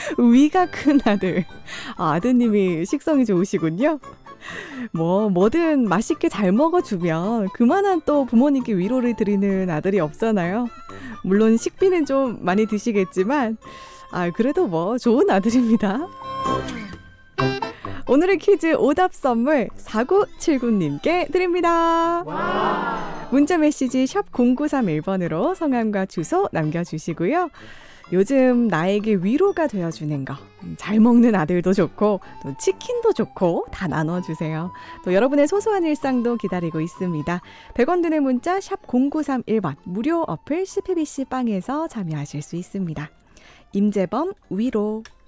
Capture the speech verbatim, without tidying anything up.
위가 큰 아들. 아, 아드님이 식성이 좋으시군요. 뭐 뭐든 맛있게 잘 먹어주면 그만한 또 부모님께 위로를 드리는 아들이 없잖아요. 물론 식비는 좀 많이 드시겠지만 아 그래도 뭐 좋은 아들입니다. 오늘의 퀴즈 오답 선물 사구칠구님께 드립니다. 문자 메시지 샵 공구삼일 번으로 성함과 주소 남겨주시고요. 요즘 나에게 위로가 되어주는 거, 잘 먹는 아들도 좋고 또 치킨도 좋고 다 나눠주세요. 또 여러분의 소소한 일상도 기다리고 있습니다. 백 원 드는 문자 샵 공구삼일 번 무료 어플 씨피비씨 빵에서 참여하실 수 있습니다. 임재범 위로.